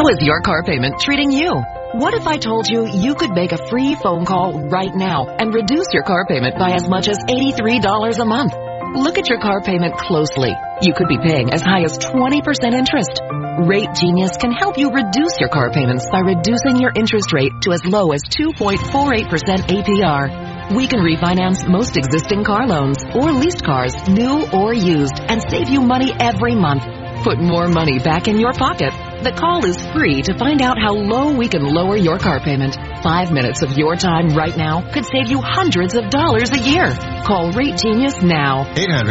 How is your car payment treating you? What if I told you you could make a free phone call right now and reduce your car payment by as much as $83 a month? Look at your car payment closely. You could be paying as high as 20% interest. Rate Genius can help you reduce your car payments by reducing your interest rate to as low as 2.48% APR. We can refinance most existing car loans or leased cars, new or used, and save you money every month. Put more money back in your pocket. The call is free to find out how low we can lower your car payment. 5 minutes of your time right now could save you hundreds of dollars a year. Call Rate Genius now.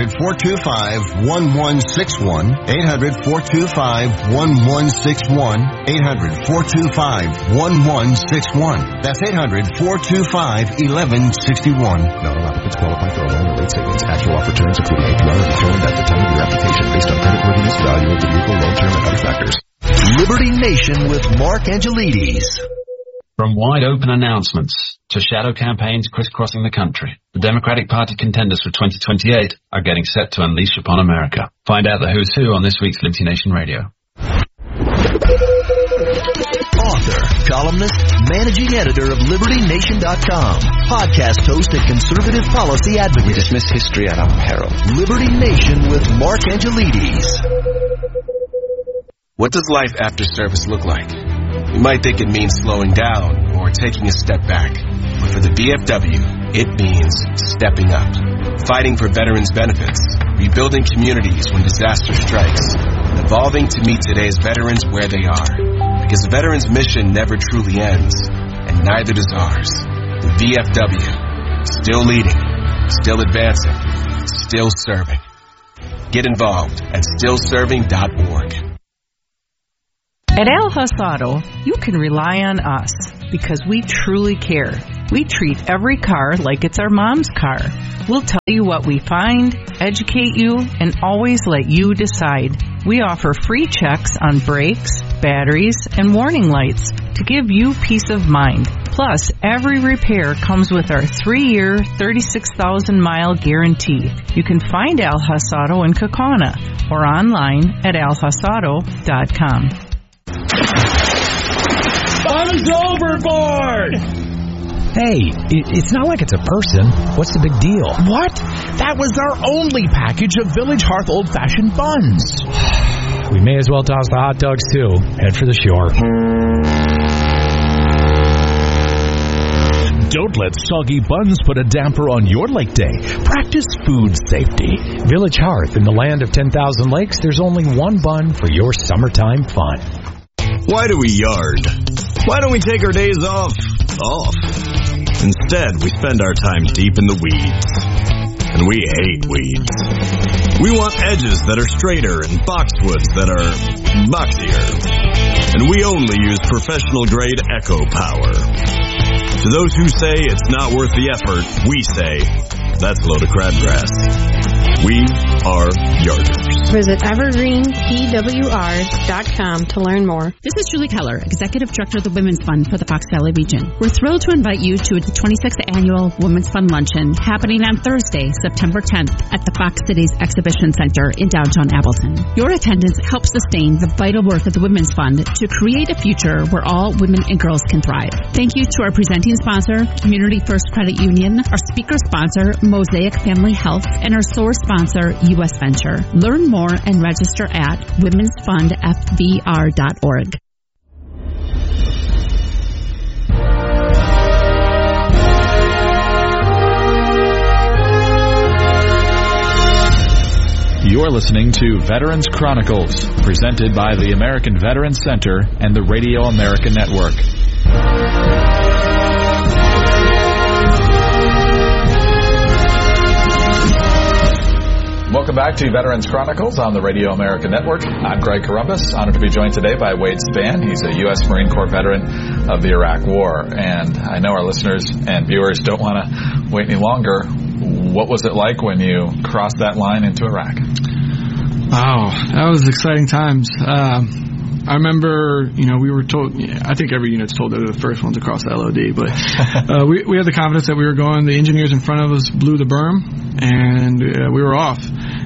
800-425-1161. 800-425-1161. 800-425-1161. That's 800-425-1161. Not all applicants qualify for a loan or rate savings. Actual offer terms, including APR, are determined at the time of your application based on creditworthiness, value of the vehicle, loan term, and other factors. Liberty Nation with Mark Angelides. From wide open announcements to shadow campaigns crisscrossing the country, the Democratic Party contenders for 2028 are getting set to unleash upon America. Find out the who's who on this week's Liberty Nation Radio. Author, columnist, managing editor of LibertyNation.com, podcast host and conservative policy advocate. We dismiss history at our peril. Liberty Nation with Mark Angelides. What does life after service look like? You might think it means slowing down or taking a step back. But for the VFW, it means stepping up. Fighting for veterans' benefits, rebuilding communities when disaster strikes, and evolving to meet today's veterans where they are. Because the veterans' mission never truly ends, and neither does ours. The VFW, still leading, still advancing, still serving. Get involved at stillserving.org. At Al Huss Auto, you can rely on us because we truly care. We treat every car like it's our mom's car. We'll tell you what we find, educate you, and always let you decide. We offer free checks on brakes, batteries, and warning lights to give you peace of mind. Plus, every repair comes with our 3-year, 36,000-mile guarantee. You can find Al Huss Auto in Kaukauna or online at alhussauto.com. Fun's overboard! Hey, it's not like it's a person. What's the big deal? What? That was our only package of Village Hearth old-fashioned buns. We may as well toss the hot dogs, too. Head for the shore. Don't let soggy buns put a damper on your lake day. Practice food safety. Village Hearth, in the land of 10,000 lakes, there's only one bun for your summertime fun. Why do we yard? Why don't we take our days off? Instead, we spend our time deep in the weeds. And we hate weeds. We want edges that are straighter and boxwoods that are boxier. And we only use professional-grade Echo Power. To those who say it's not worth the effort, we say, that's a load of crabgrass. We are Yarders. Visit evergreenpwrs.com to learn more. This is Julie Keller, Executive Director of the Women's Fund for the Fox Valley region. We're thrilled to invite you to the 26th Annual Women's Fund Luncheon happening on Thursday, September 10th at the Fox Cities Exhibition Center in downtown Appleton. Your attendance helps sustain the vital work of the Women's Fund to create a future where all women and girls can thrive. Thank you to our presenting sponsor, Community First Credit Union, our speaker sponsor, Mosaic Family Health, and our source sponsor, U.S. Venture. Learn more and register at womensfundfbr.org. You're listening to Veterans Chronicles, presented by the American Veterans Center and the Radio America Network. Welcome back to Veterans Chronicles on the Radio America Network. I'm Greg Corombos, honored to be joined today by Wade Spann. He's a U.S. Marine Corps veteran of the Iraq War. And I know our listeners and viewers don't want to wait any longer. What was it like when you crossed that line into Iraq? Oh, that was exciting times. I remember, we were told, I think every unit's told that we were the first ones across the LOD, but we had the confidence that we were going. The engineers in front of us blew the berm, and we were off.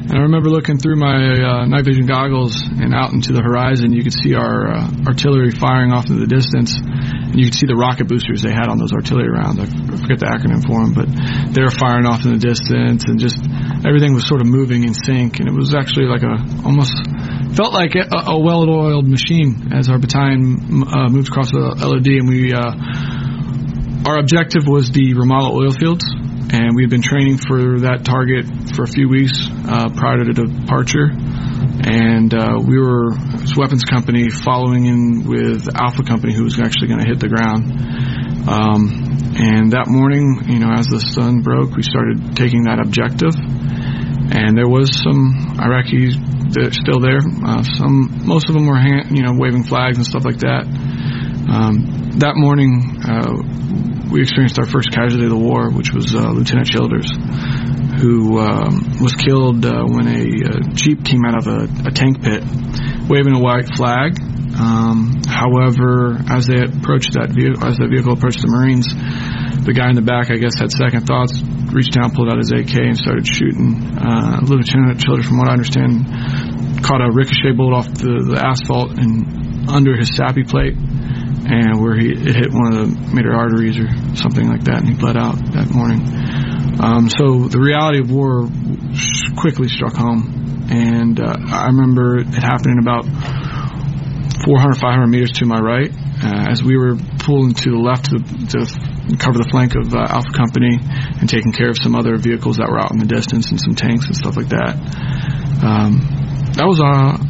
And I remember looking through my night vision goggles and out into the horizon. You could see our artillery firing off into the distance, and you could see the rocket boosters they had on those artillery rounds. I forget the acronym for them, but they were firing off in the distance, and just everything was sort of moving in sync. And it was actually like almost felt like a well-oiled machine as our battalion moved across the LOD, and our objective was the Ramallah oil fields. And we'd been training for that target for a few weeks prior to departure. And we were, as weapons company, following in with Alpha Company, who was actually going to hit the ground. And that morning, as the sun broke, we started taking that objective. And there was some Iraqis still there. Most of them were waving flags and stuff like that. That morning, we experienced our first casualty of the war, which was Lieutenant Childers, who was killed when a Jeep came out of a tank pit waving a white flag. However, as the vehicle approached the Marines, the guy in the back, I guess, had second thoughts, reached down, pulled out his AK, and started shooting. Lieutenant Childers, from what I understand, caught a ricochet bullet off the asphalt and under his SAPI plate, and where it hit one of the major arteries or something like that, and he bled out that morning. So the reality of war quickly struck home, and I remember it happening about 400, 500 meters to my right, as we were pulling to the left to cover the flank of Alpha Company and taking care of some other vehicles that were out in the distance and some tanks and stuff like that. That was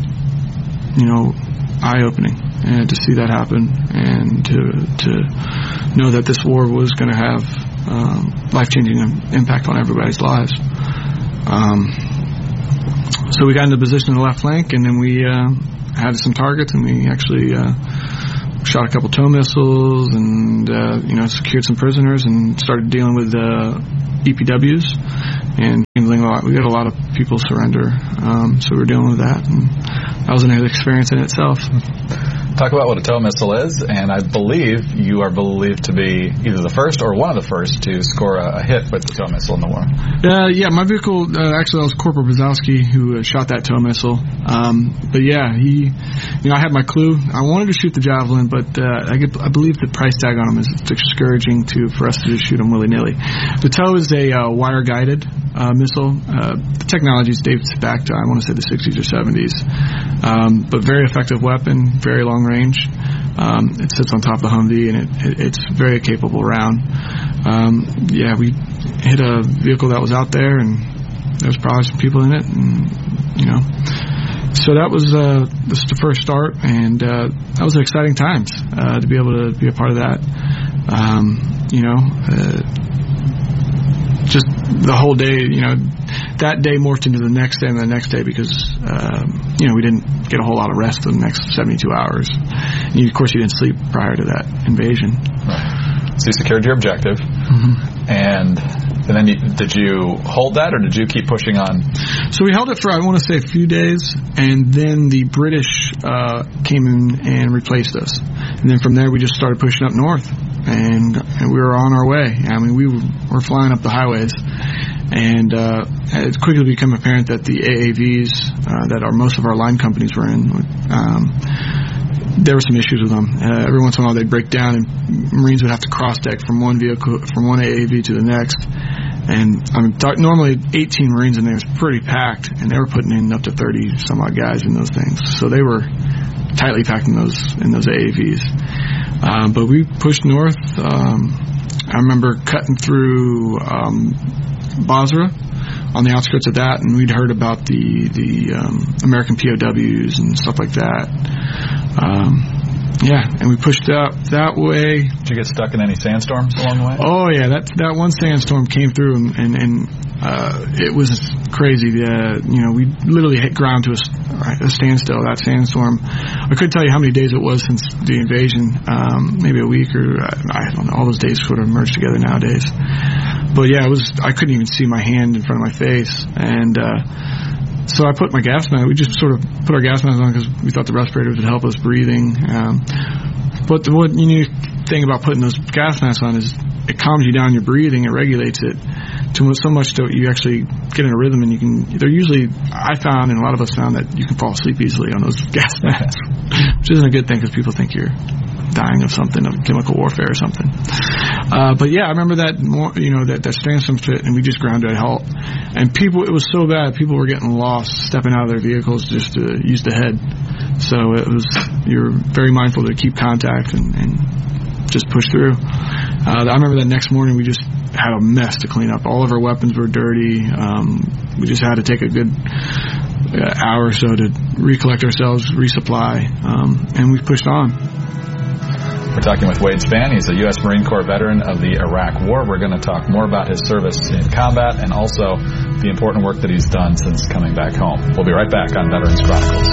eye-opening. And to see that happen, and to know that this war was going to have life-changing impact on everybody's lives. So we got into position in the left flank, and then we had some targets, and we actually shot a couple tow missiles, and secured some prisoners, and started dealing with EPWs, and we got a lot of people surrender. So we were dealing with that, and that was an experience in itself. Talk about what a tow missile is, and I believe you are believed to be either the first or one of the first to score a hit with the tow missile in the war. Yeah, my vehicle, actually that was Corporal Brzezowski who shot that tow missile. But yeah, I had my clue. I wanted to shoot the Javelin, but I believe the price tag on them is discouraging for us to just shoot them willy-nilly. The tow is a wire-guided missile. The technology dates back to, I want to say, the 60s or 70s. But very effective weapon, very long range. It sits on top of the Humvee, and it's very capable round. We hit a vehicle that was out there, and there was probably some people in it, and so that was the first start, and that was exciting times to be able to be a part of that. Just the whole day, that day morphed into the next day and the next day because, we didn't get a whole lot of rest for the next 72 hours. And of course, you didn't sleep prior to that invasion. Right. So you secured your objective. Mm-hmm. And then did you hold that, or did you keep pushing on? So we held it for, I want to say, a few days, and then the British came in and replaced us. And then from there, we just started pushing up north, and we were on our way. I mean, we were flying up the highways, and it quickly became apparent that the AAVs that most of our line companies were in, there were some issues with them. Every once in a while, they'd break down, and Marines would have to cross deck from one vehicle, from one AAV to the next. And normally 18 Marines in there is pretty packed, and they were putting in up to 30 some odd guys in those things. So they were tightly packed in those AAVs. But we pushed north. I remember cutting through Basra, on the outskirts of that, and we'd heard about the American POWs and stuff like that. And we pushed out that way. Did you get stuck in any sandstorms along the way? Oh yeah, that one sandstorm came through, and it was crazy. We literally hit ground to a standstill. That sandstorm. I couldn't tell you how many days it was since the invasion. Maybe a week, or I don't know. All those days sort of merged together nowadays. But yeah, I couldn't even see my hand in front of my face, and so I put my gas mask. We just sort of put our gas mask on because we thought the respirators would help us breathing. But the one unique thing about putting those gas masks on is it calms you down your breathing, it regulates it. so much that you actually get in a rhythm, and I found, and a lot of us found, that you can fall asleep easily on those gas masks, which isn't a good thing because people think you're dying of something, of chemical warfare or something. But yeah, I remember that that Stanson fit, and we just ground to a halt. And it was so bad, people were getting lost, stepping out of their vehicles just to use the head. So you're very mindful to keep contact and just push through. I remember that next morning we just had a mess to clean up. All of our weapons were dirty. We just had to take a good hour or so to recollect ourselves, resupply, and we pushed on. We're talking with Wade Spann. He's a U.S. Marine Corps veteran of the Iraq War. We're going to talk more about his service in combat and also the important work that he's done since coming back home. We'll be right back on Veterans Chronicles.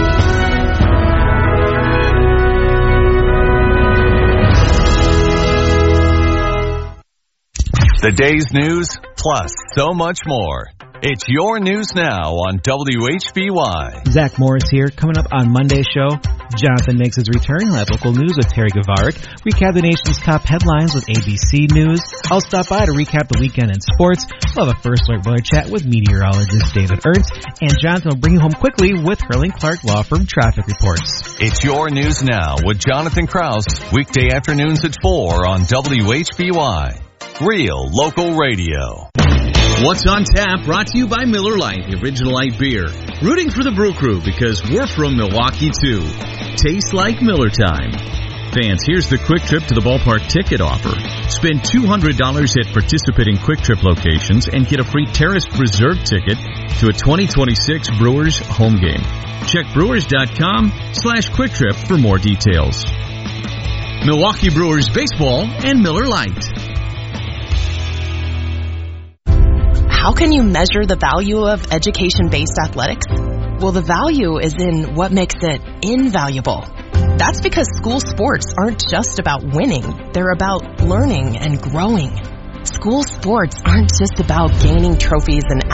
The day's news, plus so much more. It's your news now on WHBY. Zach Morris here. Coming up on Monday's show, Jonathan makes his return. He'll have local news with Terry Gavaric. Recap the nation's top headlines with ABC News. I'll stop by to recap the weekend in sports. We'll have a First Alert Weather Chat with meteorologist David Ernst. And Jonathan will bring you home quickly with Hurling Clark Law Firm traffic reports. It's your news now with Jonathan Krause. Weekday afternoons at 4 on WHBY. Real local radio. What's on Tap, brought to you by Miller Lite, the original light beer. Rooting for the Brew Crew because we're from Milwaukee too. Tastes like Miller time. Fans, here's the Quick Trip to the Ballpark ticket offer. Spend $200 at participating Quick Trip locations and get a free Terrace Reserve ticket to a 2026 Brewers home game. Check brewers.com/Quick Trip for more details. Milwaukee Brewers baseball and Miller Lite. How can you measure the value of education-based athletics? Well, the value is in what makes it invaluable. That's because school sports aren't just about winning. They're about learning and growing. School sports aren't just about gaining trophies and